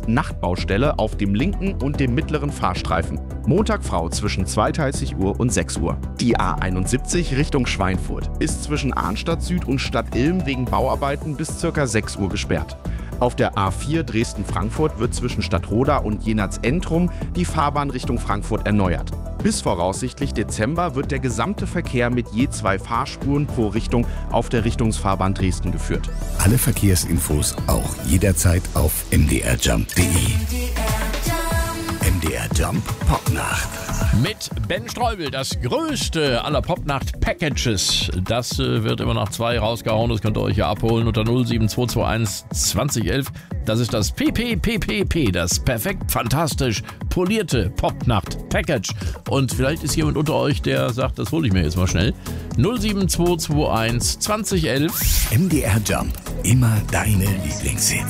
Nachtbaustelle auf dem linken und dem mittleren Fahrstreifen. Montag Frau zwischen 22 Uhr und 6 Uhr. Die A71 Richtung Schweinfurt ist zwischen Arnstadt Süd und Stadt Ilm wegen Bauarbeiten bis ca. 6 Uhr gesperrt. Auf der A4 Dresden-Frankfurt wird zwischen Stadtroda und Jenatz-Entrum die Fahrbahn Richtung Frankfurt erneuert. Bis voraussichtlich Dezember wird der gesamte Verkehr mit je 2 Fahrspuren pro Richtung auf der Richtungsfahrbahn Dresden geführt. Alle Verkehrsinfos auch jederzeit auf mdrjump.de. MDR Jump Popnacht. Mit Ben Streubel, das größte aller Popnacht-Packages. Das wird immer nach 2 rausgehauen. Das könnt ihr euch hier abholen unter 07221 2011. Das ist das PPPPP, das perfekt, fantastisch polierte Popnacht-Package. Und vielleicht ist jemand unter euch, der sagt, das hole ich mir jetzt mal schnell. 07221 2011. MDR Jump. Immer deine Lieblingshits.